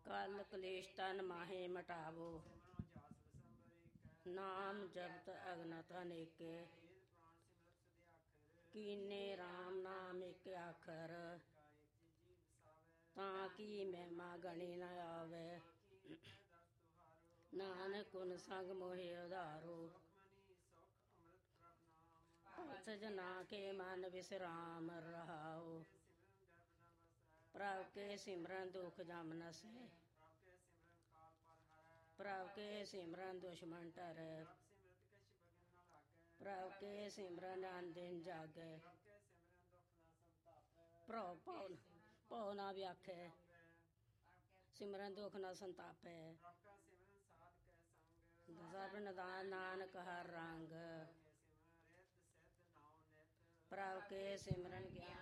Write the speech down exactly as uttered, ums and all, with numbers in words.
कल कलेश तन माहे मटावो, नाम जपत अगनत अनेके, कीने राम नाम एक आखर, ताकि महिमा गणी न आवे, नानक गुण संग मोहे उधारो, भक्त जना के मन विश्राम रहाओ, प्रभ के सिमरन दुख जम नसे, प्रभ के सिमरन दुश्मन टरै, प्रभ के सिमरन अन दिन जागै, प्रभ भव भव ना व्याखै, सिमरन दुख न संतापै, सब निदान नानक हर रंग, प्रभ के सिमरन ज्ञान